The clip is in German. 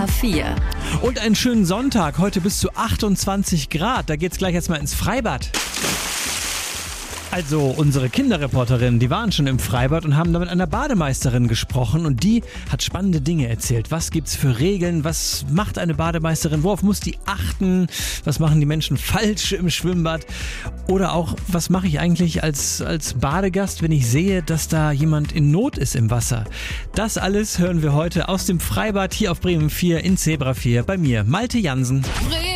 4. Und einen schönen Sonntag, heute bis zu 28 Grad. Da geht's gleich erstmal ins Freibad. Also unsere Kinderreporterinnen, die waren schon im Freibad und haben da mit einer Bademeisterin gesprochen und die hat spannende Dinge erzählt. Was gibt's für Regeln? Was macht eine Bademeisterin? Worauf muss die achten? Was machen die Menschen falsch im Schwimmbad? Oder auch, was mache ich eigentlich als Badegast, wenn ich sehe, dass da jemand in Not ist im Wasser? Das alles hören wir heute aus dem Freibad hier auf Bremen 4 in Zebra 4 bei mir, Malte Jansen.